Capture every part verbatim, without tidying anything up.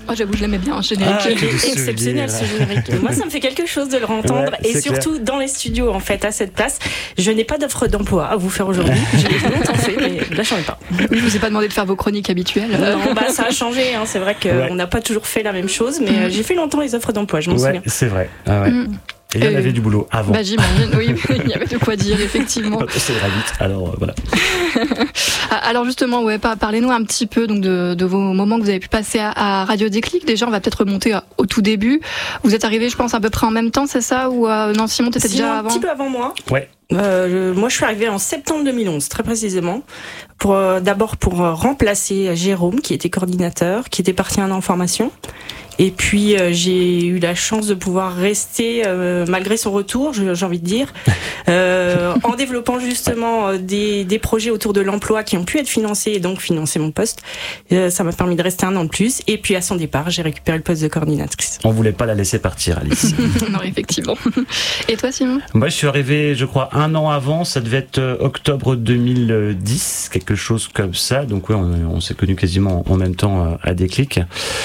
Moi, j'avoue, je l'aimais bien, un générique. Ah, Il est exceptionnel ce générique. Moi, ça me fait quelque chose de le entendre Ouais, et c'est surtout clair. dans les studios en fait à cette place. Je n'ai pas d'offre d'emploi à vous faire aujourd'hui. Je l'ai longtemps fait, mais là, j'en ai pas. Oui, je vous ai pas demandé de faire vos chroniques habituelles. Non, bah ça a changé. Hein. C'est vrai qu'on Ouais. n'a pas toujours fait la même chose, mais euh, j'ai fait longtemps les offres d'emploi. Je m'en Ouais, souviens. c'est vrai. Ah ouais. Mm. Et il y en Euh, avait du boulot avant. Bah, j'imagine, oui, il y avait de quoi dire, effectivement. C'est très vite. Alors euh, voilà. Alors justement, ouais, par- parlez-nous un petit peu donc de, de vos moments que vous avez pu passer à, à Radio Déclic. Déjà, on va peut-être remonter à- au tout début. Vous êtes arrivé, je pense, à peu près en même temps, c'est ça? Ou euh, non, Simon, t'étais Sinon, déjà un avant? petit peu avant moi. Ouais. Euh, je- moi, je suis arrivée en septembre deux mille onze, très précisément. Pour euh, d'abord pour euh, remplacer Jérôme, qui était coordinateur, qui était parti un an en formation. Et puis euh, j'ai eu la chance de pouvoir rester euh, malgré son retour, j'ai j'ai envie de dire, euh, en développant justement euh, des, des projets autour de l'emploi qui ont pu être financés et donc financer mon poste. Euh, ça m'a permis de rester un an de plus. Et puis à son départ, j'ai récupéré le poste de coordinatrice. On voulait pas la laisser partir, Alice. Non, effectivement. Et toi, Simon? Moi, je suis arrivé, je crois, un an avant. Ça devait être euh, octobre deux mille dix, quelque chose comme ça. Donc, ouais, on, on s'est connus quasiment en même temps euh, à Déclic.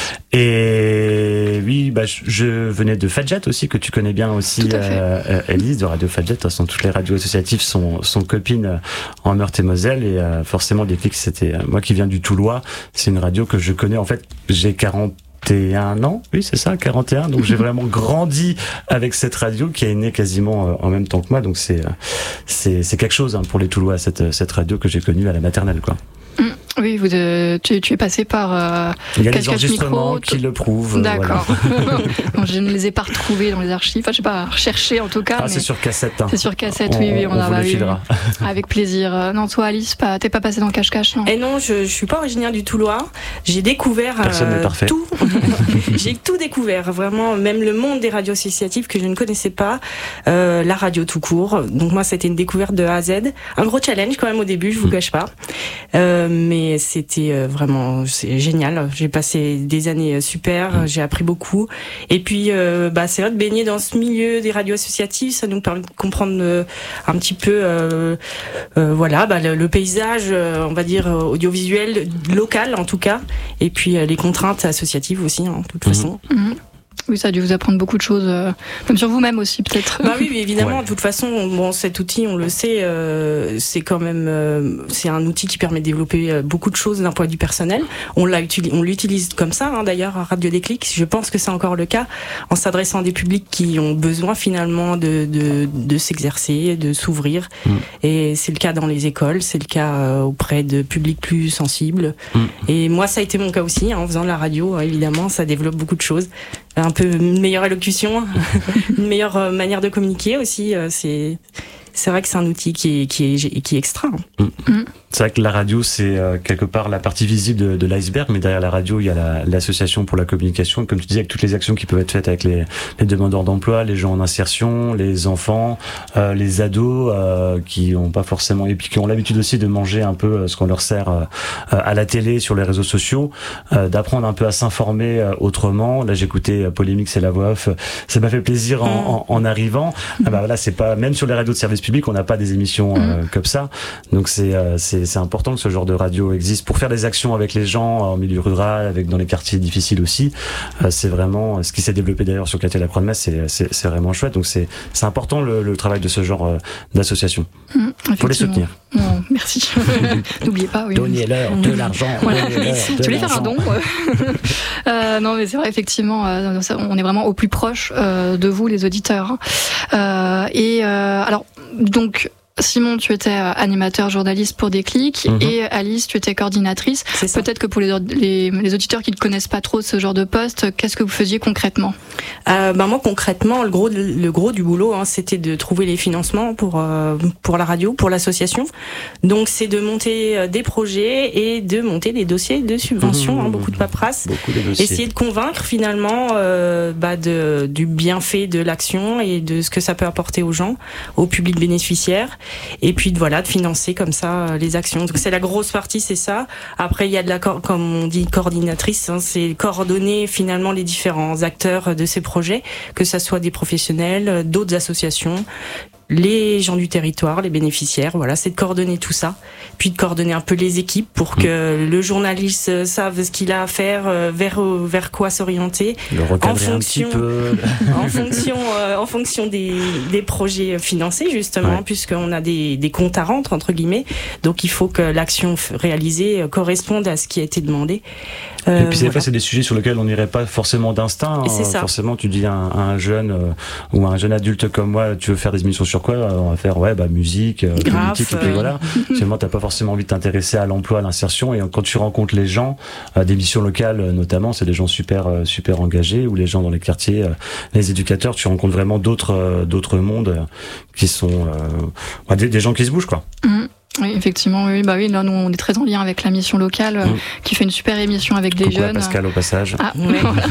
Et oui, bah, je, je venais de Fadjet aussi, que tu connais bien aussi, Tout à fait. euh, Elise, de Radio Fadjet. De toute façon, toutes les radios associatives sont, sont copines euh, en Meurthe-et-Moselle. Et euh, forcément, Déclic, c'était euh, moi qui viens du Toulois. C'est une radio que je connais. En fait, j'ai quarante et un ans, oui c'est ça, quarante et un, donc j'ai vraiment grandi avec cette radio qui est née quasiment euh, en même temps que moi, donc c'est euh, c'est c'est quelque chose hein, pour les Toulois, cette cette radio que j'ai connue à la maternelle, quoi. Mmh. Oui, vous, euh, tu, tu es passé par euh, Il y a des cache-cache enregistrements micro, qui le prouvent. euh, D'accord. voilà. Bon, je ne les ai pas retrouvés dans les archives. Enfin, je sais pas, recherché en tout cas. Ah, mais c'est sur cassette. Hein. c'est sur cassette, On, oui, oui, on, on a vous le eu. filera. Avec plaisir. Euh, Non, toi, Alice, pas, t'es pas passée dans cache-cache, non? Et non, je, je suis pas originaire du Toulois. J'ai découvert Personne n'est parfait. tout. J'ai tout découvert, vraiment, même le monde des radios associatives que je ne connaissais pas, euh, la radio tout court. Donc moi, c'était une découverte de A à Z. Un gros challenge quand même au début, je vous cache pas. Euh, mais c'était euh, vraiment c'est génial. J'ai passé des années super, j'ai appris beaucoup. Et puis, euh, bah, c'est vrai de baigner dans ce milieu des radios associatives, ça nous permet de comprendre euh, un petit peu, euh, euh, voilà, bah, le, le paysage, euh, on va dire euh, audiovisuel local en tout cas. Et puis euh, les contraintes associatives aussi, hein, de toute Mhm. façon. Mhm. Oui, ça a dû vous apprendre beaucoup de choses, euh, même sur vous-même aussi, peut-être. Bah oui, mais évidemment. Ouais. De toute façon, bon, cet outil, on le sait, euh, c'est quand même, euh, c'est un outil qui permet de développer euh, beaucoup de choses d'un point de vue personnel. On l'a utilisé, on l'utilise comme ça, hein, d'ailleurs, à Radio Déclic. Je pense que c'est encore le cas, en s'adressant à des publics qui ont besoin finalement de de, de s'exercer, de s'ouvrir. Mm. Et c'est le cas dans les écoles, c'est le cas euh, auprès de publics plus sensibles. Mm. Et moi, ça a été mon cas aussi, hein, en faisant de la radio. Évidemment, ça développe beaucoup de choses. Un peu une meilleure élocution, une meilleure euh, manière de communiquer aussi. euh, C'est c'est vrai que c'est un outil qui est qui est qui est extra. hein. Mhm. C'est vrai que la radio, c'est euh, quelque part la partie visible de, de l'iceberg, mais derrière la radio, il y a la- l'association pour la communication, comme tu disais, avec toutes les actions qui peuvent être faites avec les, les demandeurs d'emploi, les gens en insertion, les enfants, euh, les ados euh, qui ont pas forcément, et puis qui ont l'habitude aussi de manger un peu euh, ce qu'on leur sert euh, à la télé, sur les réseaux sociaux, euh, d'apprendre un peu à s'informer euh, autrement. Là, j'écoutais euh, Polémique, c'est la voix off. Ça m'a fait plaisir en, en, en arrivant. Ah bah voilà, c'est pas, même sur les radios de service public, on n'a pas des émissions euh, comme ça. Donc c'est euh, c'est c'est important que ce genre de radio existe pour faire des actions avec les gens en milieu rural, avec dans les quartiers difficiles aussi. Euh, c'est vraiment ce qui s'est développé d'ailleurs sur Catel la Croix de Metz, c'est c'est c'est vraiment chouette. Donc c'est c'est important le, le travail de ce genre euh, d'association. Mhm, Faut les effectivement. soutenir. Bon, merci. N'oubliez pas, oui. Donnez-leur de l'argent. Voilà. donnez-leur de Tu voulais faire un l'argent. don euh euh, Non, mais c'est vrai, effectivement, euh, ça, on est vraiment au plus proche euh, de vous, les auditeurs. Euh, et euh, alors, donc, Simon, tu étais animateur journaliste pour Déclic, Mhm. et Alice, tu étais coordinatrice. C'est ça. Peut-être que pour les, les, les auditeurs qui ne connaissent pas trop ce genre de poste, qu'est-ce que vous faisiez concrètement? Euh, bah moi concrètement, le gros le gros du boulot, hein, c'était de trouver les financements pour euh, pour la radio, pour l'association. Donc c'est de monter euh, des projets et de monter des dossiers de subvention, Mmh. hein, beaucoup de paperasse. Beaucoup de dossiers. Essayer de convaincre finalement euh, bah de, du bienfait de l'action et de ce que ça peut apporter aux gens, au public bénéficiaire, et puis de, voilà de financer comme ça euh, les actions. Donc c'est la grosse partie, c'est ça. Après il y a de la co- comme on dit coordinatrice, hein, c'est coordonner finalement les différents acteurs de ces projets, que ça soit des professionnels, d'autres associations, les gens du territoire, les bénéficiaires. Voilà, c'est de coordonner tout ça, puis de coordonner un peu les équipes pour que mmh. le journaliste sache ce qu'il a à faire, vers vers quoi s'orienter, le recadrer un petit peu, en fonction euh, en fonction des des projets financés justement, ouais. puisqu'on a des des comptes à rendre entre guillemets. Donc il faut que l'action réalisée corresponde à ce qui a été demandé. Euh, et puis c'est voilà. c'est des sujets sur lesquels on n'irait pas forcément d'instinct. C'est ça. Forcément, tu dis à un, à un jeune euh, ou à un jeune adulte comme moi, tu veux faire des émissions sur quoi? On va faire ouais bah musique, euh, Grave, politique, et puis euh... voilà. Seulement, t'as pas forcément envie de t'intéresser à l'emploi, à l'insertion. Et quand tu rencontres les gens, euh, des missions locales notamment, c'est des gens super euh, super engagés, ou les gens dans les quartiers, euh, les éducateurs, tu rencontres vraiment d'autres euh, d'autres mondes euh, qui sont euh, bah, des, des gens qui se bougent quoi. Mmh. Oui, effectivement, oui, bah oui, là, nous, on est très en lien avec la mission locale, euh, mmh. qui fait une super émission avec des Coucou jeunes. À Pascal, au passage. Ah, ouais. Voilà.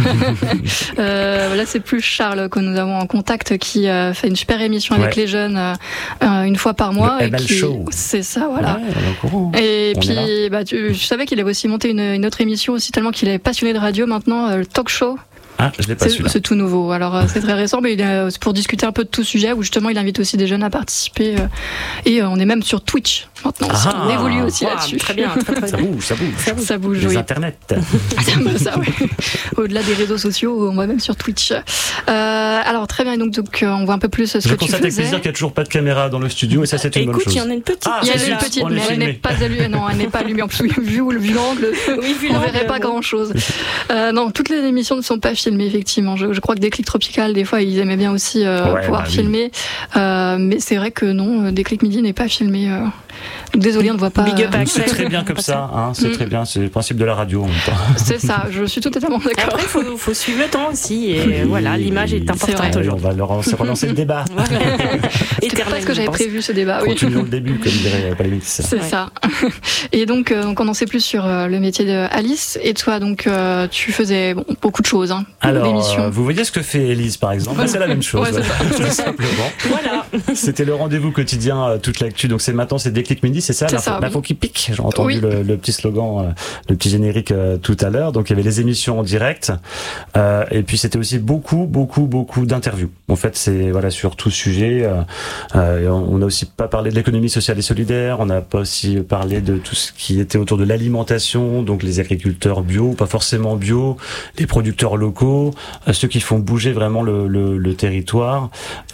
euh, là, c'est plus Charles que nous avons en contact, qui euh, fait une super émission avec ouais. les jeunes, euh, une fois par mois. Le et M L qui... Show. C'est ça, voilà. Ouais, on est au courant. Et on puis, bah, tu, je savais qu'il avait aussi monté une, une autre émission aussi, tellement qu'il est passionné de radio maintenant, euh, le talk show. Ah, je l'ai pas c'est, c'est tout nouveau. Alors euh, c'est très récent, mais il est, c'est pour discuter un peu de tout sujet, où justement il invite aussi des jeunes à participer. Euh, et euh, on est même sur Twitch maintenant. Ah, on évolue aussi wow, là-dessus. Très bien, très, très ça bien. bouge, ça bouge. Ça, ça bouge. Les oui. internets. C'est un peu ça, oui. Au-delà des réseaux sociaux, on va même sur Twitch. Euh, alors très bien, donc, donc on voit un peu plus ce je que tu faisais. Je constate avec plaisir qu'il n'y a toujours pas de caméra dans le studio, et ça c'est une Écoute, bonne chose. Il y en a une petite. Ah, il y a une petite, mais elle n'est pas allumée. Non, elle n'est pas allumée. En plus, vu, vu l'angle, oui, vu on ne verrait pas grand-chose. Euh, non, toutes les émissions ne sont pas filmées, effectivement. Je, je crois que Déclic Tropical, des fois, ils aimaient bien aussi euh, ouais, pouvoir bah, filmer. Oui. Euh, mais c'est vrai que non, Déclic Midi n'est pas filmé. Euh... Donc désolé, on ne voit pas. Big up euh... C'est très bien comme ça. Hein, c'est mm. très bien. C'est le principe de la radio en même temps. C'est ça. Je suis totalement d'accord. Après, il faut, faut suivre le temps aussi. Et oui, voilà, l'image est importante aujourd'hui. On va leur relancer le débat. C'est pas ce que j'avais prévu, ce débat. Oui. Continuons le début, comme dirait Palémix. C'est ouais. ça. Et donc, euh, donc, on en sait plus sur euh, le métier d'Alice. Et toi, donc, euh, tu faisais bon, beaucoup de choses. Hein, Alors, euh, vous voyez ce que fait Élise, par exemple. Bah, c'est la même chose. Ouais, c'est ça. Simplement. Voilà. C'était le rendez-vous quotidien, euh, toute l'actu. Donc, c'est maintenant, c'est Déclic Midi, c'est ça? C'est la, ça, la oui. faut qui pique. J'ai entendu oui. le, le petit slogan, euh, le petit générique euh, tout à l'heure. Donc, il y avait les émissions en direct. Euh, et puis, c'était aussi beaucoup, beaucoup, beaucoup d'interviews. En fait, c'est voilà sur tout sujet. Euh, euh, on n'a aussi pas parlé de l'économie sociale et solidaire. On n'a pas aussi parlé de tout ce qui était autour de l'alimentation. Donc, les agriculteurs bio, pas forcément bio, les producteurs locaux, euh, ceux qui font bouger vraiment le, le, le territoire,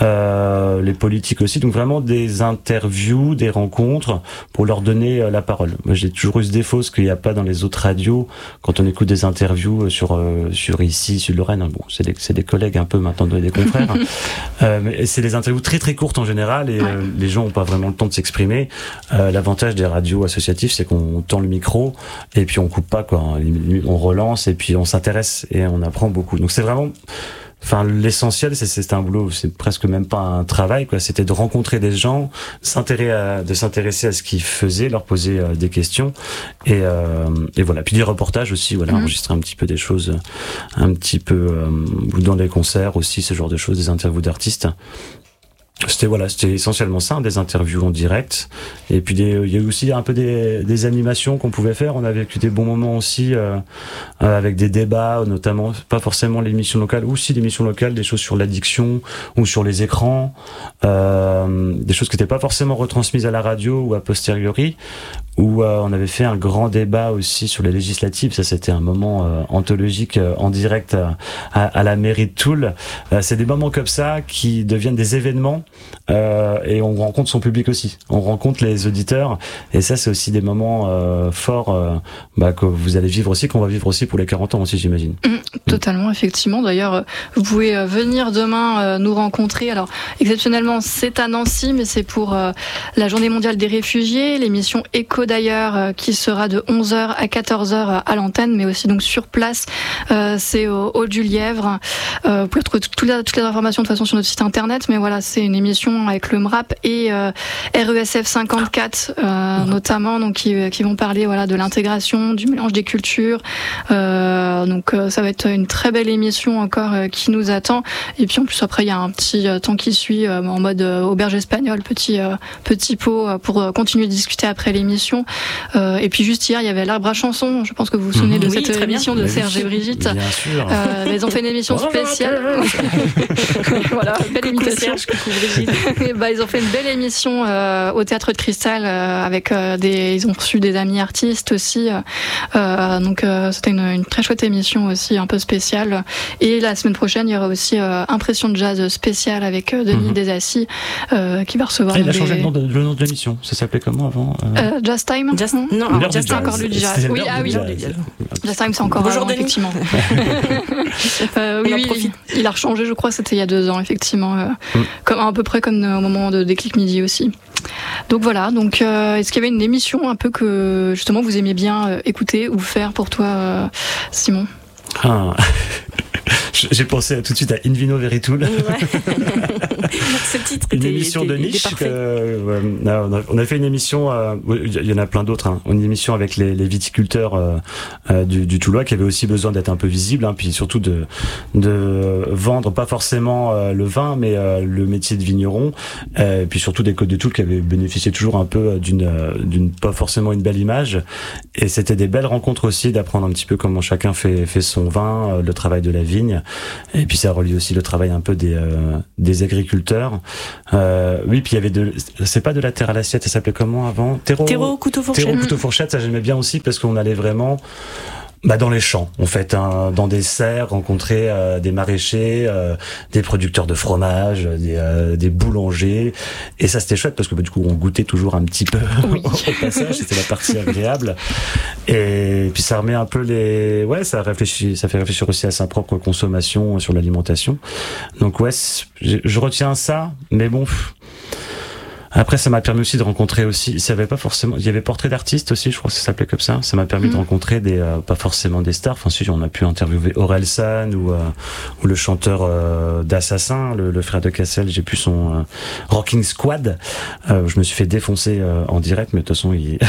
euh, les politiques aussi. Donc, vraiment des interviews, des rencontres pour leur donner euh, la parole. Moi, j'ai toujours eu ce défaut, ce qu'il n'y a pas dans les autres radios. Quand on écoute des interviews sur euh, sur ici, sur Lorraine, bon, c'est des, c'est des collègues un peu maintenant, des confrères. euh, mais c'est des interviews très très courtes en général et ouais. euh, les gens n'ont pas vraiment le temps de s'exprimer. Euh, l'avantage des radios associatives, c'est qu'on tend le micro et puis on coupe pas quoi. On relance et puis on s'intéresse et on apprend beaucoup. Donc c'est vraiment Enfin, l'essentiel, c'est, c'est un boulot, c'est presque même pas un travail, quoi. C'était de rencontrer des gens, s'intéresser à, de s'intéresser à ce qu'ils faisaient, leur poser euh, des questions, et, euh, et voilà. Puis des reportages aussi, voilà, mmh. enregistrer un petit peu des choses, un petit peu euh, dans des concerts aussi, ce genre de choses, des interviews d'artistes. C'était voilà, c'était essentiellement ça, des interviews en direct, et puis des, il y a eu aussi un peu des, des animations qu'on pouvait faire. On a vécu des bons moments aussi euh, avec des débats, notamment pas forcément l'émission locale, ou aussi l'émission locale, des choses sur l'addiction ou sur les écrans, euh, des choses qui n'étaient pas forcément retransmises à la radio ou a posteriori. Où euh, on avait fait un grand débat aussi sur les législatives. Ça, c'était un moment euh, anthologique euh, en direct euh, à, à la mairie de Toul. Euh, c'est des moments comme ça qui deviennent des événements euh, et on rencontre son public aussi. On rencontre les auditeurs et ça, c'est aussi des moments euh, forts euh, bah, que vous allez vivre aussi, qu'on va vivre aussi pour les quarante ans aussi, j'imagine. Mmh, totalement, effectivement. D'ailleurs, vous pouvez venir demain euh, nous rencontrer. Alors, exceptionnellement, c'est à Nancy, mais c'est pour euh, la Journée mondiale des réfugiés, l'émission Éco d'ailleurs, euh, qui sera de onze heures à quatorze heures à l'antenne, mais aussi donc sur place. Euh, c'est au Haut du Lièvre. Euh, vous pouvez trouver toutes les, toutes les informations de toute façon sur notre site internet, mais voilà, c'est une émission avec le M R A P et euh, R E S F cinquante-quatre euh, notamment, donc qui, qui vont parler voilà de l'intégration, du mélange des cultures. Euh, donc euh, ça va être une une très belle émission encore euh, qui nous attend. Et puis en plus après il y a un petit euh, temps qui suit euh, en mode euh, auberge espagnole, petit euh, petit pot euh, pour euh, continuer de discuter après l'émission. Euh, et puis juste hier il y avait l'arbre à chanson. Je pense que vous vous souvenez mmh. de oui, cette émission bien. de Serge et Brigitte. Bien sûr. Euh, ils ont fait une émission spéciale. Voilà, belle coucou imitation. Serge, coucou Brigitte. Et bah, ils ont fait une belle émission euh, au Théâtre de Cristal euh, avec euh, des. Ils ont reçu des amis artistes aussi. Euh, donc euh, c'était une, une très chouette émission aussi, un peu spéciale. Et la semaine prochaine, il y aura aussi euh, Impression de jazz spéciale avec euh, Denis mm-hmm. Desassis euh, qui va recevoir. Ah, il a des... changé le nom de, le nom de l'émission. Ça s'appelait comment avant euh... Euh, Jazz Time. Just... Non, non Just Time, encore du jazz. Oui, ah oui. Jazz Time, c'est encore Bonjour avant, Denis. Effectivement. euh, oui, oui, il a rechangé, je crois, c'était il y a deux ans, effectivement, euh, mm. comme à peu près comme au moment de Déclic Midi aussi. Donc voilà. Donc, euh, est-ce qu'il y avait une émission un peu que justement vous aimiez bien euh, écouter ou faire pour toi, euh, Simon? Ah. J'ai pensé tout de suite à In Vino Veritool. Ouais. Ce titre une était, émission était, de niche. était Euh, ouais, on, a, on a fait une émission. Il euh, y en a plein d'autres. Hein, une émission avec les, les viticulteurs euh, euh, du, du Toulois qui avaient aussi besoin d'être un peu visibles, hein, puis surtout de, de vendre pas forcément euh, le vin, mais euh, le métier de vigneron. Euh, et puis surtout des Côtes de Toul qui avaient bénéficié toujours un peu d'une, d'une pas forcément une belle image. Et c'était des belles rencontres aussi d'apprendre un petit peu comment chacun fait, fait son vin, euh, le travail de la vigne. Et puis ça relie aussi le travail un peu des euh, des agriculteurs. Euh, oui, puis il y avait de, c'est pas de la terre à l'assiette, ça s'appelait comment avant? Terreau, Terreau, couteau fourchette. Terreau, couteau fourchette, ça j'aimais bien aussi parce qu'on allait vraiment. Bah dans les champs, en fait, hein, dans des serres, rencontrer euh, des maraîchers, euh, des producteurs de fromage, des, euh, des boulangers, et ça c'était chouette parce que bah, du coup on goûtait toujours un petit peu oui. au passage, c'était la partie agréable, et puis ça remet un peu les, ouais, ça réfléchit, ça fait réfléchir aussi à sa propre consommation sur l'alimentation. Donc ouais, je, je retiens ça, mais bon. Après, ça m'a permis aussi de rencontrer aussi, il y avait pas forcément, il y avait portrait d'artistes aussi, je crois que ça s'appelait comme ça. Ça m'a permis mmh. de rencontrer des, euh, pas forcément des stars. Enfin, si, on a pu interviewer Orelsan ou, euh, ou le chanteur euh, d'Assassin, le, le frère de Cassel. J'ai pu son euh, Rocking Squad. Euh, je me suis fait défoncer euh, en direct, mais de toute façon, il,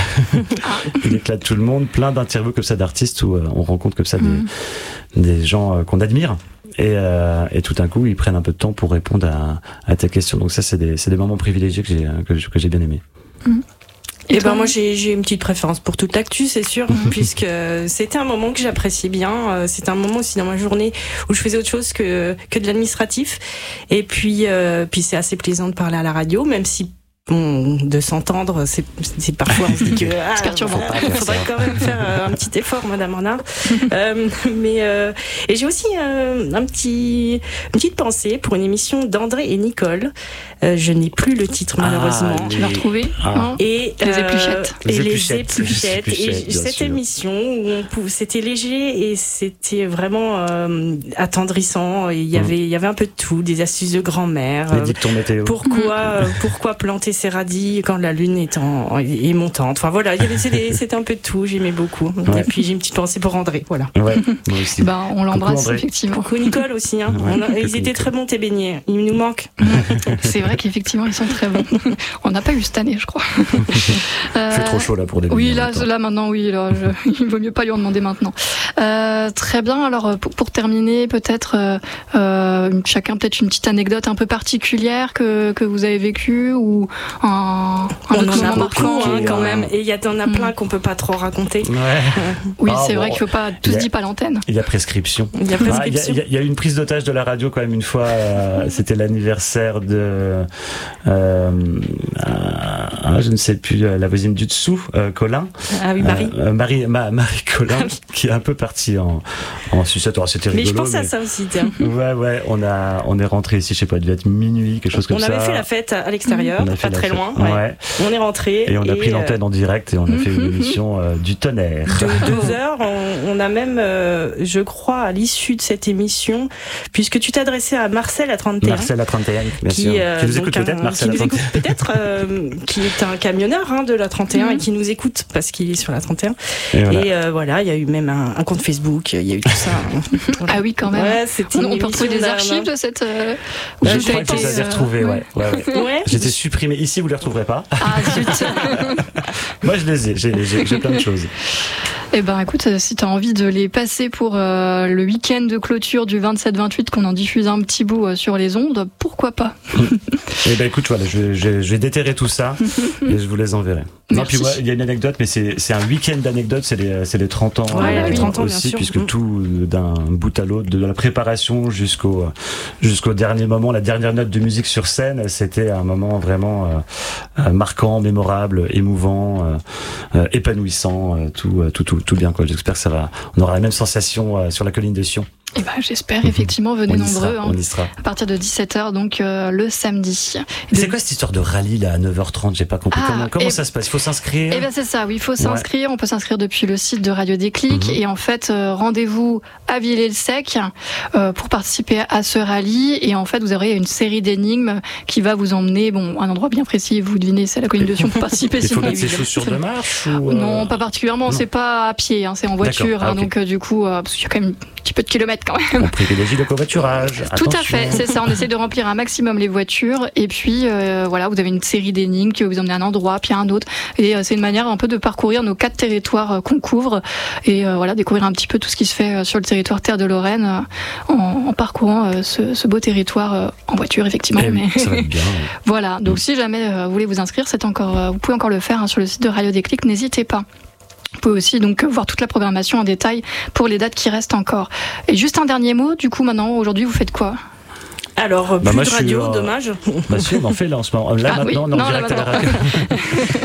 il éclate tout le monde. Plein d'interviews comme ça d'artistes où euh, on rencontre comme ça mmh. des, des gens euh, qu'on admire. Et, euh, et tout d'un coup, ils prennent un peu de temps pour répondre à, à ta question. Donc ça, c'est des, c'est des moments privilégiés que j'ai, que, que j'ai bien aimés. Mmh. Et, et ben moi j'ai, j'ai une petite préférence pour toute l'actu, c'est sûr, mmh. puisque c'était un moment que j'appréciais bien. C'était un moment aussi dans ma journée où je faisais autre chose que que de l'administratif. Et puis euh, puis c'est assez plaisant de parler à la radio, même si bon, de s'entendre, c'est, c'est parfois on se dit que ah, c'est perturbant. Il faudrait quand même faire euh, un petit effort, Madame Renard. euh, mais euh, et j'ai aussi euh, un petit, une petite pensée pour une émission d'André et Nicole. Euh, je n'ai plus le titre malheureusement. Ah, les... Tu l'as retrouvé ah. Et les euh, épluchettes. Et les les épluchettes. épluchettes. Les épluchettes, et cette sûr. émission où on pouvait, c'était léger et c'était vraiment euh, attendrissant. Il y avait, mmh. il y avait un peu de tout, des astuces de grand-mère. Les dictons météo. Pourquoi, mmh. pourquoi planter ses radis quand la lune est en est montante. Enfin voilà, il y avait c'était, c'était un peu de tout. J'aimais beaucoup. Ouais. Et puis j'ai une petite pensée pour André. Voilà. Ouais. Moi aussi. Bah, on l'embrasse Coucou, effectivement. Coucou Nicole aussi. Hein. Ouais. On a, ils étaient Nicole. Très bons tes beignets. Ils nous manquent. C'est vrai qu'effectivement ils sont très bons. On n'a pas eu cette année, je crois. Euh, c'est trop chaud là pour des Oui, là, là maintenant, oui. Là, je, il vaut mieux pas lui en demander maintenant. Euh, très bien. Alors pour, pour terminer, peut-être euh, euh, chacun peut-être une petite anecdote un peu particulière que que vous avez vécue ou un, un on autre en a moment beaucoup marquant hein, quand même. Et il y a en a plein mmh. qu'on peut pas trop raconter. Ouais. Oui, ah, c'est bon, vrai qu'il faut pas tout se dit pas à l'antenne. Il y a prescription. Il y a prescription. Il ah, y, y, y a eu une prise d'otage de la radio quand même une fois. Euh, c'était l'anniversaire de. Euh, euh, je ne sais plus, la voisine du dessous, euh, Colin. Ah oui, Marie. Euh, Marie, ma, Marie Colin, qui est un peu partie en, en sucette. Alors, c'était rigolo. Mais je pense mais... à ça aussi, tiens. Ouais, ouais, on a, on est rentré ici, je sais pas, il devait être minuit, quelque chose comme on ça. On avait fait la fête à l'extérieur, mmh. pas très fête. loin. Ouais. Ouais. On est rentré. Et on a et pris l'antenne en direct et on a fait une émission euh, du tonnerre. De deux heures, on, on a même, euh, je crois, à l'issue de cette émission, puisque tu t'adressais à Marcel à trente et un. Marcel à trente et un, bien qui, sûr. Euh, qui nous écoute peut-être, Marcel qui nous écoute peut-être, euh, qui est un camionneur hein, de la trente et un mmh. et qui nous écoute parce qu'il est sur la trente et un. Et voilà, et euh, voilà, il y a eu même un, un compte Facebook, il y a eu tout ça. Voilà. Ah oui, quand même. Ouais, c'était on, on peut retrouver des archives de cette. Euh, je crois que je les avais retrouvées, ouais. ouais, ouais. ouais. J'étais supprimé. ici, vous les retrouverez pas. Ah, zut. Moi, je les ai. J'ai, j'ai, j'ai plein de choses. Eh ben, écoute, si t'as envie de les passer pour euh, le week-end de clôture du vingt-sept vingt-huit, qu'on en diffuse un petit bout euh, sur les ondes, pourquoi pas? Eh ben, écoute, voilà, je, je, je vais déterrer tout ça et je vous les enverrai. Non, puis moi, il y a une anecdote, mais c'est, c'est un week-end d'anecdotes, c'est les, c'est les trente ans. Ouais, euh, les trente ans, bien aussi, sûr. puisque Mm. tout, d'un bout à l'autre, de la préparation jusqu'au, jusqu'au dernier moment, la dernière note de musique sur scène, c'était un moment vraiment euh, euh, marquant, mémorable, émouvant, euh, euh, épanouissant, euh, tout, euh, tout, tout, tout bien, quoi. J'espère que ça va, on aura la même sensation euh, sur la colline de Sion. Eh ben, j'espère, effectivement, venez On y nombreux. sera, hein, on y sera. à partir de dix-sept heures, donc euh, le samedi. Et c'est quoi cette histoire de rallye là à neuf heures trente? J'ai pas compris. Ah, comment comment et- ça se passe? Il faut s'inscrire? Eh bien c'est ça, oui, il faut s'inscrire. On peut s'inscrire depuis le site de Radio Déclic. Mhm. Et en fait, euh, rendez-vous à Villers-le-Sec euh, pour participer à ce rallye. Et en fait, vous aurez une série d'énigmes qui va vous emmener, bon, à un endroit bien précis. Vous devinez, c'est la colline de Sion pour participer. Il faut sinon, mettre ses évidemment, chaussures c'est- de marche ou euh, Non, pas particulièrement. non. C'est pas à pied, hein, c'est en voiture. D'accord. Ah, hein, ok. donc euh, du coup, euh, parce qu'il y a quand même un petit peu de kilomètres quand même. on privilégie le covoiturage. Tout à Attention. fait, c'est ça. On essaie de remplir un maximum les voitures, et puis euh, voilà, vous avez une série d'énigmes qui va vous emmener à un endroit, puis à un autre, et euh, c'est une manière un peu de parcourir nos quatre territoires euh, qu'on couvre, et euh, voilà, découvrir un petit peu tout ce qui se fait euh, sur le territoire Terre de Lorraine euh, en, en parcourant euh, ce, ce beau territoire euh, en voiture, effectivement. Eh oui, mais ça va être bien. voilà. Donc Mm. si jamais euh, vous voulez vous inscrire, c'est encore, euh, vous pouvez encore le faire hein, sur le site de Radio Déclic. N'hésitez pas. Vous pouvez aussi donc voir toute la programmation en détail pour les dates qui restent encore. Et juste un dernier mot, du coup maintenant, aujourd'hui, vous faites quoi? Alors, euh, Bah, plus moi, de je suis, radio, euh, dommage. Bah si, on en fait là en ce moment. Là Ah oui. maintenant, non, Non, là, direct à la maintenant. radio.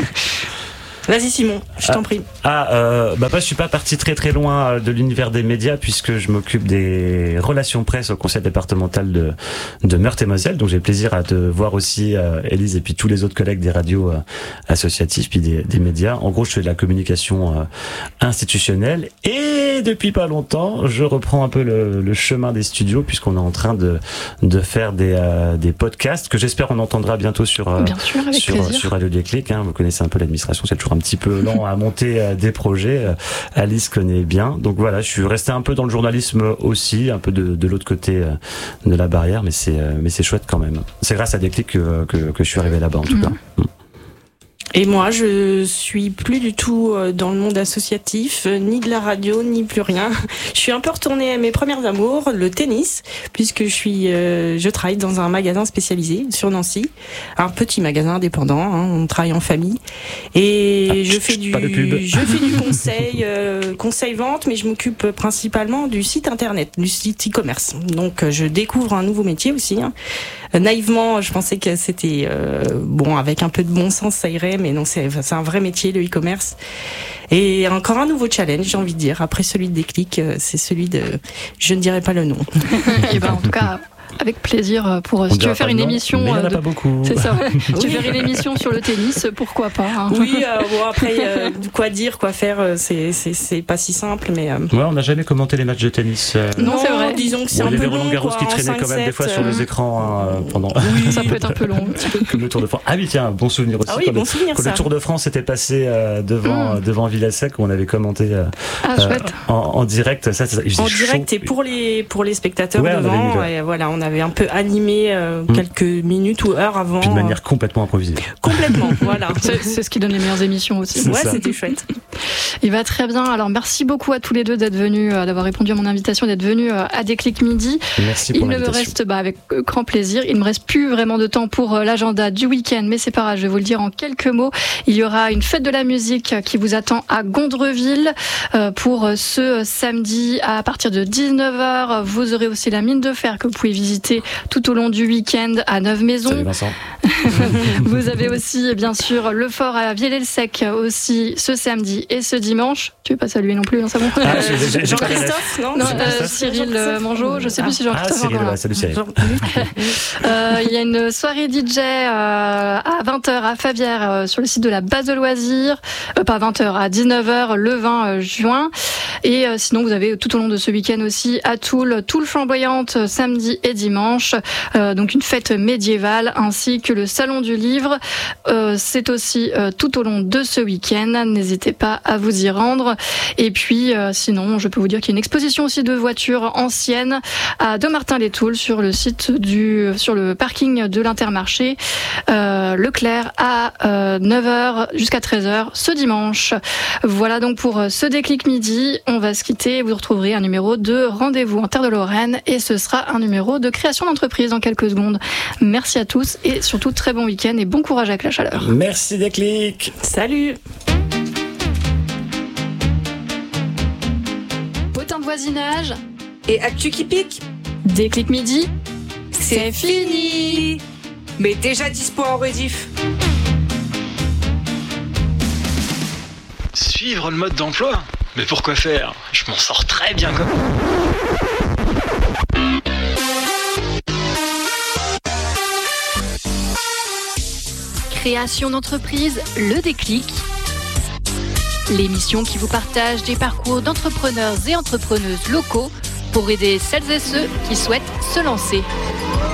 Vas-y Simon, je t'en prie. Ah, euh, bah, bah, je suis pas parti très très loin euh, de l'univers des médias puisque je m'occupe des relations presse au conseil départemental de, de Meurthe-et-Moselle. Donc j'ai plaisir à te voir aussi, euh, Élise, et puis tous les autres collègues des radios euh, associatives, puis des, des médias. En gros, je fais de la communication euh, institutionnelle et depuis pas longtemps, je reprends un peu le, le chemin des studios puisqu'on est en train de, de faire des, euh, des podcasts que j'espère on entendra bientôt sur, euh, Bien sûr, avec sur, plaisir. sur Radio Déclic. Hein. Vous connaissez un peu l'administration, c'est toujours un petit peu lent à monter euh, des projets. Euh, Alice connaît bien. Donc voilà, je suis resté un peu dans le journalisme aussi, un peu de, de l'autre côté euh, de la barrière, mais c'est, euh, mais c'est chouette quand même. C'est grâce à Déclic que, que, que je suis arrivé là-bas en tout Mhm. cas. Et moi, je suis plus du tout euh, dans le monde associatif, euh, ni de la radio, ni plus rien. Je suis un peu retournée à mes premières amours, le tennis, puisque je suis, euh, je travaille dans un magasin spécialisé sur Nancy, un petit magasin indépendant. Hein, on travaille en famille, et Ah, je chut, fais chut, du, pas de pub. je fais du conseil, euh, conseil vente, mais je m'occupe principalement du site internet, du site e-commerce. Donc, euh, je découvre un nouveau métier aussi. Hein. Euh, naïvement, je pensais que c'était euh, bon, avec un peu de bon sens, ça irait. Mais non, c'est, c'est un vrai métier, le e-commerce. Et encore un nouveau challenge, j'ai envie de dire. Après celui de Déclic, euh, c'est celui de... Je ne dirai pas le nom. Et ben en tout cas, avec plaisir pour On si tu dira veux faire pas une de nom, émission. mais il y en a euh, de- pas beaucoup. C'est ça. Tu veux Oui. faire une émission sur le tennis, pourquoi pas hein. Oui, euh, bon, après, euh, quoi dire, quoi faire, euh, c'est, c'est, c'est pas si simple, mais... euh, Ouais, on n'a jamais commenté les matchs de tennis. euh, Non, c'est vrai. disons que c'est bon, un il y peu avait long, Roland Garros quoi, qui en traînait quand même des cinq fois sept, sur les euh, écrans hein, pendant Ça peut être un peu long. comme le Tour de France. Ah oui, tiens, bon souvenir aussi. Ah oui, quand bon le, souvenir, quand ça. le Tour de France était passé euh, devant Mm. euh, devant Villasec, où on avait commenté euh, Ah, euh, chouette. en, en direct. Ça, ça, il faisait En direct chaud. et pour les pour les spectateurs Ouais, on avait devant, mis le- et voilà, on avait un peu animé euh, Mm. quelques minutes ou heures avant. Puis de manière complètement improvisée. euh, complètement, voilà. C'est c'est ce qui donne les meilleures émissions aussi. C'est Ouais, ça. c'était chouette. Il va très bien. Alors merci beaucoup à tous les deux d'être venus, euh, d'avoir répondu à mon invitation, d'être venus euh, à Déclic Midi. Merci pour Il ne me l'invitation. reste bah, avec euh, grand plaisir. Il ne me reste plus vraiment de temps pour euh, l'agenda du week-end, mais c'est pas grave, je vais vous le dire en quelques mots. Il y aura une fête de la musique euh, qui vous attend à Gondreville euh, pour euh, ce euh, samedi à partir de dix-neuf heures. Vous aurez aussi la mine de fer que vous pouvez visiter tout au long du week-end à Neuve-Maisons. Salut Vincent. Vous avez aussi, bien sûr, le fort à Villers-le-Sec aussi ce samedi et ce dimanche. Tu veux pas saluer non plus, hein, c'est bon. Ah, j'ai- j'ai- j'ai pas les rêves. Jean-Christophe, non, Non, c'est euh, pas ça. Cyril Jean-Christophe. euh, Mangeot, je sais plus si Ah, Jean-Christophe est Cyril, encore là. ouais, salut Cyril. Jean- Euh, Il y a une soirée D J euh, à vingt heures à Favière euh, sur le site de la base de loisirs. Euh, pas vingt heures, à dix-neuf heures le vingt juin. Et euh, sinon, vous avez tout au long de ce week-end aussi à Toul, Toul flamboyante euh, samedi et dimanche. Euh, donc une fête médiévale ainsi que le Salon du Livre. Euh, c'est aussi euh, tout au long de ce week-end. N'hésitez pas à vous y rendre. Et puis, euh, sinon, je peux vous dire qu'il y a une exposition aussi de voitures anciennes à Dommartin-les-Toules sur le site du, sur le parking de l'Intermarché euh, Leclerc à euh, neuf heures jusqu'à treize heures ce dimanche. Voilà donc pour ce déclic midi. On va se quitter. Vous retrouverez un numéro de Rendez-vous en Terre de Lorraine et ce sera un numéro de création d'entreprise dans quelques secondes. Merci à tous et surtout très bon week-end et bon courage avec la chaleur. Merci Déclic. Salut. Potin de voisinage Et actu qui pique, Déclic midi, c'est fini. Mais déjà dispo en rediff. Suivre le mode d'emploi ? Mais pourquoi faire ? Je m'en sors très bien comme... Création d'entreprise, le déclic. L'émission qui vous partage des parcours d'entrepreneurs et entrepreneuses locaux pour aider celles et ceux qui souhaitent se lancer.